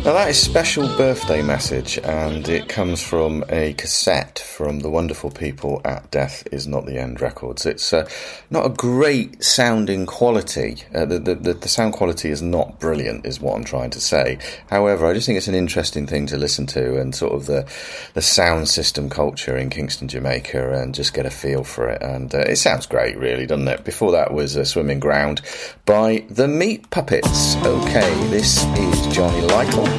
Now that is Special Birthday Message, and it comes from a cassette from the wonderful people at Death Is Not the End Records. It's not a great sounding quality. The sound quality is not brilliant, is what I'm trying to say. However, I just think it's an interesting thing to listen to, and sort of the sound system culture in Kingston, Jamaica, and just get a feel for it. And it sounds great, really, doesn't it? Before that was Swimming Ground by the Meat Puppets. Okay, this is Johnny Lytle.